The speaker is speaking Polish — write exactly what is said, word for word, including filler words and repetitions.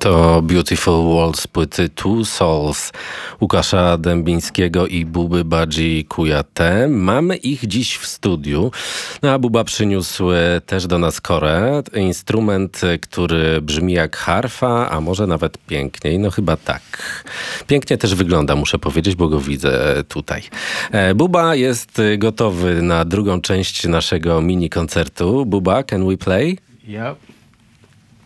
To Beautiful World z płyty Two Souls Łukasza Dębińskiego i Buby Badzi Kujate. Mamy ich dziś w studiu. No a Buba przyniósł też do nas korę. Instrument, który brzmi jak harfa, a może nawet piękniej. No chyba tak. Pięknie też wygląda, muszę powiedzieć, bo go widzę tutaj. Buba jest gotowy na drugą część naszego mini koncertu. Buba, can we play? Yep.